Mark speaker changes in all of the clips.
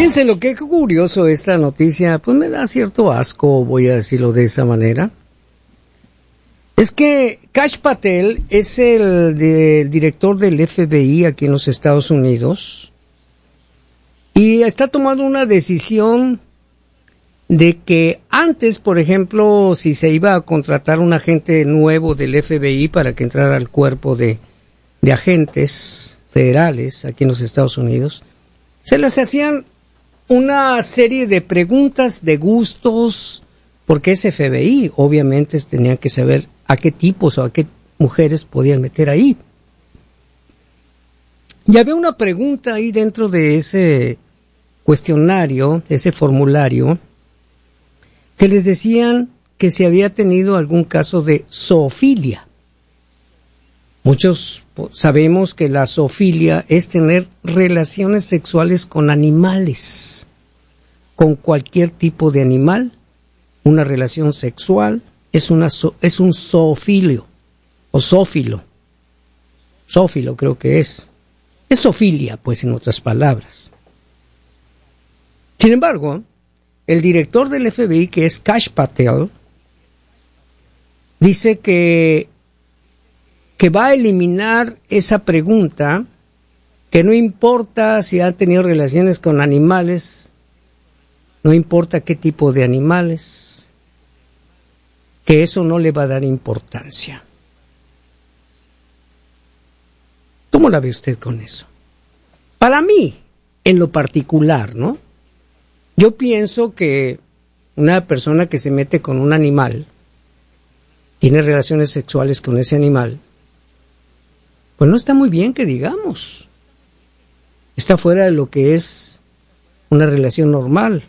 Speaker 1: Fíjense lo que curioso esta noticia, pues me da cierto asco, voy a decirlo de esa manera. Es que Kash Patel es el director del FBI aquí en los Estados Unidos y está tomando una decisión de que antes, por ejemplo, si se iba a contratar un agente nuevo del FBI para que entrara al cuerpo de agentes federales aquí en los Estados Unidos, se les hacían una serie de preguntas de gustos, porque es FBI, obviamente tenían que saber a qué tipos o a qué mujeres podían meter ahí. Y había una pregunta ahí dentro de ese cuestionario, ese formulario, que les decían que si había tenido algún caso de zoofilia. Muchos sabemos que la zoofilia es tener relaciones sexuales con animales, con cualquier tipo de animal. Una relación sexual es un zoofilio o zoófilo. Zoófilo creo que es. Es zoofilia, pues, en otras palabras. Sin embargo, el director del FBI, que es Kash Patel, dice que va a eliminar esa pregunta, que no importa si han tenido relaciones con animales, no importa qué tipo de animales, que eso no le va a dar importancia. ¿Cómo la ve usted con eso? Para mí, en lo particular, ¿no? Yo pienso que una persona que se mete con un animal, tiene relaciones sexuales con ese animal, pues no está muy bien que digamos. Está fuera de lo que es una relación normal.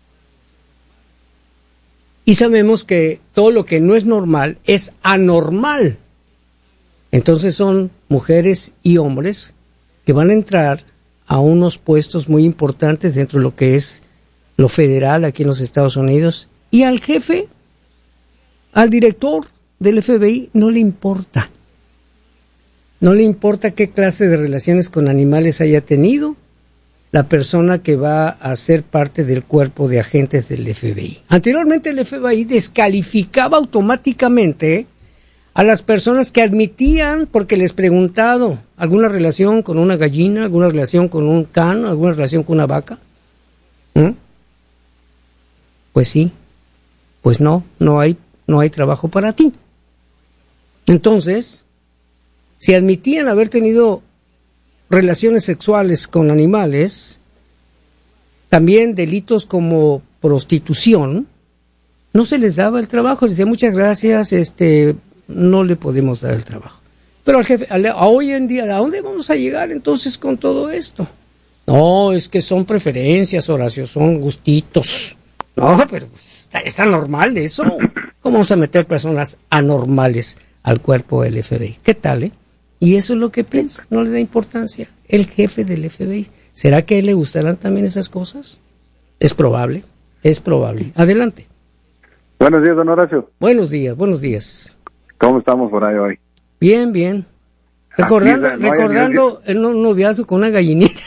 Speaker 1: Y sabemos que todo lo que no es normal es anormal. Entonces son mujeres y hombres que van a entrar a unos puestos muy importantes dentro de lo que es lo federal aquí en los Estados Unidos. Y al jefe, al director del FBI, no le importa. No le importa qué clase de relaciones con animales haya tenido la persona que va a ser parte del cuerpo de agentes del FBI. Anteriormente el FBI descalificaba automáticamente a las personas que admitían, porque les preguntado, alguna relación con una gallina, alguna relación con un can, alguna relación con una vaca. Pues sí, pues no hay trabajo para ti. Entonces, si admitían haber tenido relaciones sexuales con animales, también delitos como prostitución, no se les daba el trabajo. Les decía, muchas gracias, no le podemos dar el trabajo. Pero al jefe, hoy en día, ¿a dónde vamos a llegar entonces con todo esto? No, es que son preferencias, Horacio, son gustitos. No, pero pues, es anormal eso. ¿Cómo vamos a meter personas anormales al cuerpo del FBI? ¿Qué tal, Y eso es lo que piensa, no le da importancia. El jefe del FBI. ¿Será que a él le gustarán también esas cosas? Es probable. Adelante.
Speaker 2: Buenos días, don Horacio.
Speaker 1: Buenos días.
Speaker 2: ¿Cómo estamos por ahí hoy?
Speaker 1: Bien. Recordando el noviazgo con una gallinita.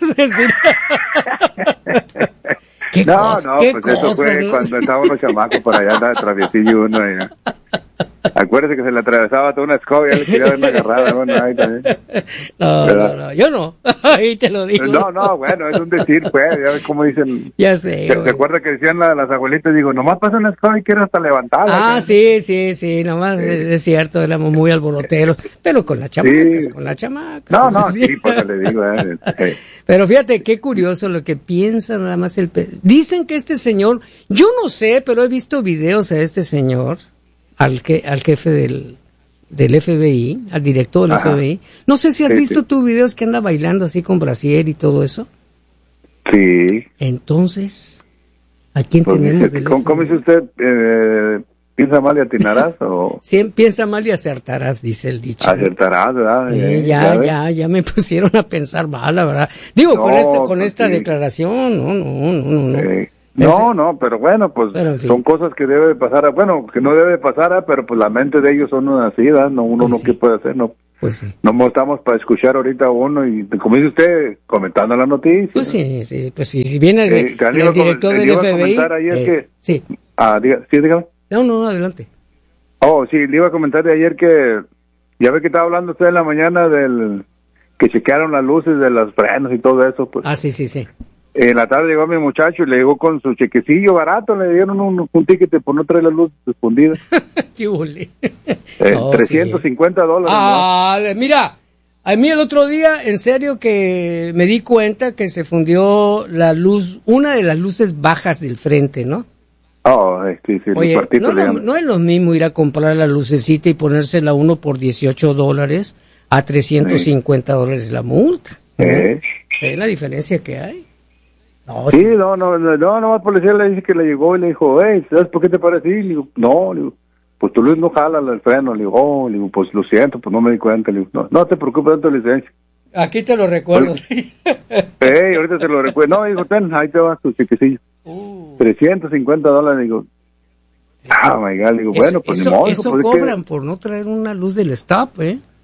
Speaker 1: ¿Qué cosa,
Speaker 2: pues eso fue, ¿no? Cuando estábamos los chamacos por allá, andaba traviesillo uno. Acuérdese que se le atravesaba toda una escoba y ya le quería dar una agarrada. Bueno, ahí también.
Speaker 1: No, yo no. Ahí te lo digo.
Speaker 2: No, bueno, es un decir, pues, ya ves cómo dicen.
Speaker 1: Ya sé.
Speaker 2: ¿Te acuerdas que decían las abuelitas? Digo, nomás pasa una escoba y quiero hasta levantarla.
Speaker 1: Ah, sí, nomás es cierto, éramos muy alboroteros, pero con las chamacas,
Speaker 2: No, sí, pues le digo.
Speaker 1: Pero fíjate, qué curioso lo que piensa nada más Dicen que este señor, yo no sé, pero he visto videos a este señor, al jefe del FBI, al director del FBI. No sé si has visto tú videos que anda bailando así con brasier y todo eso.
Speaker 2: Sí.
Speaker 1: Entonces, ¿a quién tenemos del FBI?
Speaker 2: ¿Cómo dice usted? ¿Piensa mal y atinarás? O...
Speaker 1: Sí, piensa mal y acertarás, dice el dicho.
Speaker 2: Acertarás, ¿verdad?
Speaker 1: Ya me pusieron a pensar mal, la verdad. Digo, con esta declaración, no.
Speaker 2: No, pero bueno, pues en fin. Son cosas que debe pasar, que no debe pasar, pero pues la mente de ellos son así, ¿verdad? Uno no qué puede hacer, no.
Speaker 1: Pues sí.
Speaker 2: No estamos para escuchar ahorita a uno y, como dice usted, comentando la noticia.
Speaker 1: Pues sí, pues sí. Si viene el director del
Speaker 2: iba a
Speaker 1: FBI...
Speaker 2: comentar ayer que...
Speaker 1: Sí.
Speaker 2: Sí, dígame.
Speaker 1: No, adelante.
Speaker 2: Oh, sí, le iba a comentar de ayer que... Ya ve que estaba hablando usted en la mañana del... Que chequearon las luces de los frenos y todo eso, pues.
Speaker 1: Sí.
Speaker 2: En la tarde llegó mi muchacho y le llegó con su chequecillo barato, le dieron un ticket por no traer la luz escondida.
Speaker 1: ¡Qué hule!
Speaker 2: $350.
Speaker 1: ¿No? Mira, a mí el otro día, en serio, que me di cuenta que se fundió la luz, una de las luces bajas del frente, ¿no?
Speaker 2: Oh, sí,
Speaker 1: oye, no es lo mismo ir a comprar la lucecita y ponérsela uno por $18 a $350 la multa. ¿Es la diferencia que hay? No,
Speaker 2: sí, no, el policía le dice que le llegó y le dijo, ¿sabes por qué te parece? Le digo, no, le digo, pues tu luz no jala el freno. Le digo, pues lo siento, pues no me di cuenta. Le digo, no te preocupes de tu licencia.
Speaker 1: Aquí te lo recuerdo.
Speaker 2: Ahorita te lo recuerdo. No, digo, ahí te va tu chequecillo. $350, digo. My God, digo, bueno, pues
Speaker 1: eso,
Speaker 2: ni modo.
Speaker 1: Eso
Speaker 2: pues
Speaker 1: cobran por no traer una luz del stop,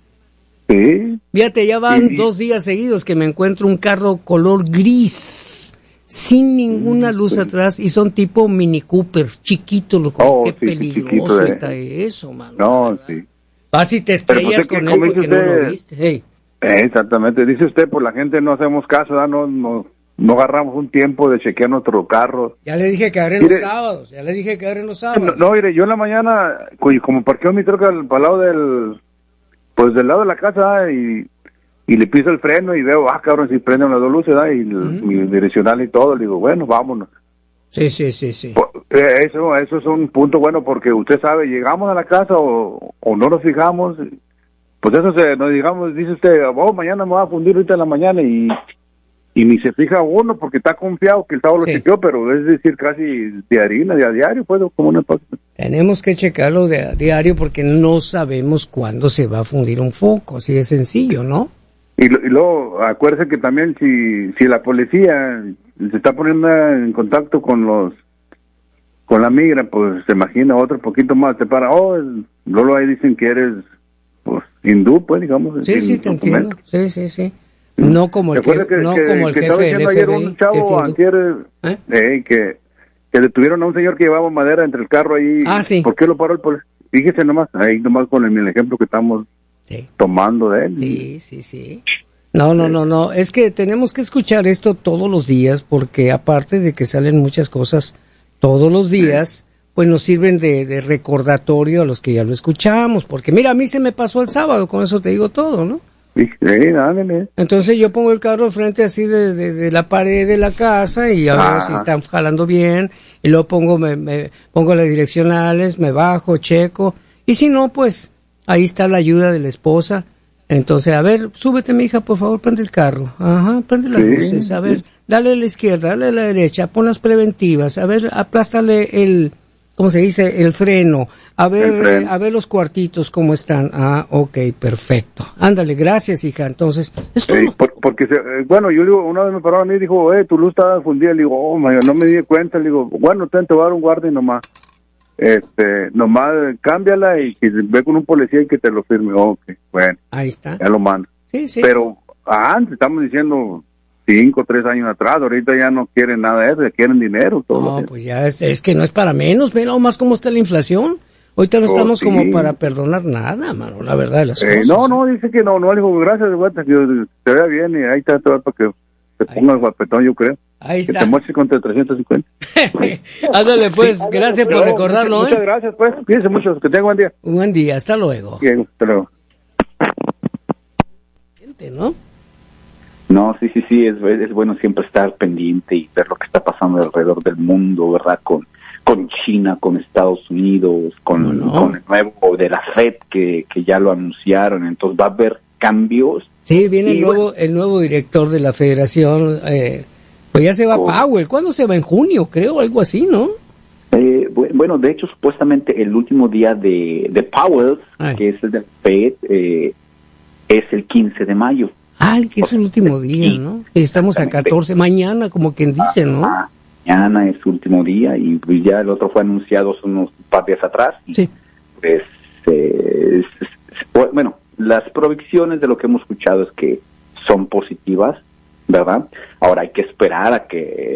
Speaker 2: Sí.
Speaker 1: Fíjate, ya van 2 días seguidos que me encuentro un carro color gris, sin ninguna luz atrás, y son tipo Mini Cooper, chiquitos, qué peligroso chiquito, está eso, mano.
Speaker 2: No, sí.
Speaker 1: Vas y te estrellas con él porque no lo viste. Hey.
Speaker 2: Exactamente, dice usted, pues la gente no hacemos caso, no agarramos un tiempo de chequear nuestro carro.
Speaker 1: Ya le dije que abren los sábados,
Speaker 2: No, mire, yo en la mañana, como parqueo mi troca al lado del lado de la casa y le piso el freno y veo, cabrón, si prenden las dos luces, y mi direccional y todo, le digo, bueno, vámonos.
Speaker 1: Sí.
Speaker 2: Eso es un punto bueno porque usted sabe, llegamos a la casa o no nos fijamos, pues eso nos digamos, dice usted, mañana me voy a fundir ahorita en la mañana y ni se fija uno porque está confiado que el sábado lo chequeó, pero es decir, casi de harina, de a diario, pues, como una cosa.
Speaker 1: Tenemos que checarlo de a diario porque no sabemos cuándo se va a fundir un foco, así de sencillo, ¿no?
Speaker 2: Y luego, acuérdese que también si la policía se está poniendo en contacto con la migra, pues se imagina otro poquito más, te para, luego ahí dicen que eres, pues, hindú, pues, digamos.
Speaker 1: Sí, te entiendo, sí. No como el jefe del FBI.
Speaker 2: Ayer un chavo que detuvieron a un señor que llevaba madera entre el carro ahí.
Speaker 1: Sí.
Speaker 2: ¿Por qué lo paró el policía? Fíjese nomás con el ejemplo que estamos tomando de él.
Speaker 1: Sí. No. Es que tenemos que escuchar esto todos los días porque aparte de que salen muchas cosas todos los días, pues nos sirven de recordatorio a los que ya lo escuchamos. Porque mira, a mí se me pasó el sábado, con eso te digo todo, ¿no?
Speaker 2: Sí, dale.
Speaker 1: Entonces yo pongo el carro frente así de la pared de la casa y a ver si están jalando bien, y luego pongo las direccionales, me bajo, checo, y si no, pues ahí está la ayuda de la esposa. Entonces, a ver, súbete, mi hija, por favor, prende el carro. Prende las luces, a ver, dale a la izquierda, dale a la derecha, pon las preventivas, a ver, aplástale el freno, a ver los cuartitos cómo están. Ok, perfecto. Ándale, gracias, hija. Entonces, es todo.
Speaker 2: Porque yo digo, una vez me paró a mí y dijo, tu luz está fundida. Le digo, no me di cuenta. Le digo, bueno, te va a dar un guardia y nomás cámbiala y que ve con un policía y que te lo firme. Ok, bueno.
Speaker 1: Ahí está.
Speaker 2: Ya lo mando.
Speaker 1: Sí.
Speaker 2: Pero antes, estamos diciendo 5, 3 años atrás, ahorita ya no quieren nada de eso, ya quieren dinero.
Speaker 1: Pues ya es que no es para menos, ve más cómo está la inflación. Ahorita no estamos como para perdonar nada, mano, la verdad de las cosas.
Speaker 2: Dice que no, le digo, gracias, que te vea bien y ahí está, para que te ponga el guapetón, yo creo.
Speaker 1: Ahí está.
Speaker 2: Que te moches contra 350.
Speaker 1: Ándale, pues, gracias por recordarlo,
Speaker 2: Muchas gracias, pues, cuídense mucho, que tengan buen día.
Speaker 1: Un buen día, hasta luego.
Speaker 2: Bien, hasta luego.
Speaker 1: ¿No?
Speaker 3: No, sí, es bueno siempre estar pendiente y ver lo que está pasando alrededor del mundo, ¿verdad? Con China, con Estados Unidos, con el nuevo de la FED que ya lo anunciaron, entonces va a haber cambios.
Speaker 1: Sí, viene el nuevo director de la federación, pues ya se va Powell. ¿Cuándo se va? En junio, creo, algo así, ¿no?
Speaker 3: Bueno, de hecho, supuestamente el último día de Powell, que es el del FED, es el 15 de mayo.
Speaker 1: Que es el último día, ¿no? Estamos a 14, mañana, como quien dice, ¿no?
Speaker 3: Mañana es su último día y ya el otro fue anunciado unos par días atrás.
Speaker 1: Sí.
Speaker 3: Pues, las proyecciones de lo que hemos escuchado es que son positivas, ¿verdad? Ahora hay que esperar a que